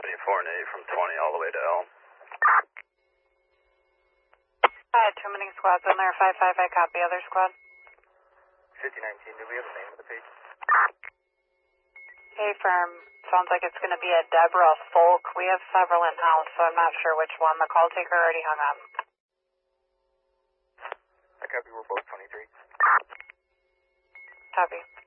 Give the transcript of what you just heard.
74 and 8 from 20 all the way to Elm. I had too many squads in there. 5-5, I copy. Other squad. 5019, do we have the name of the patient? Hey, firm. Sounds like it's going to be a Deborah Folk. We have several in-house, so I'm not sure which one. The call taker already hung up. I copy, we're both 23. Copy.